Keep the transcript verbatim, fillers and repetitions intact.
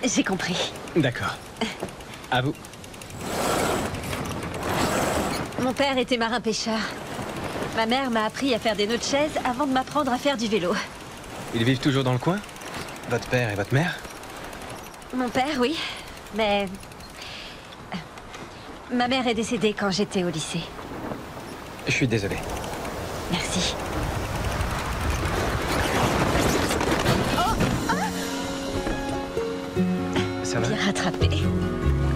J'ai compris. D'accord. À vous. Mon père était marin-pêcheur. Ma mère m'a appris à faire des nœuds de chaise avant de m'apprendre à faire du vélo. Ils vivent toujours dans le coin? Votre père et votre mère? Mon père, oui. Mais... ma mère est décédée quand j'étais au lycée. Je suis désolé. Merci. Ça va? Bien rattrapé.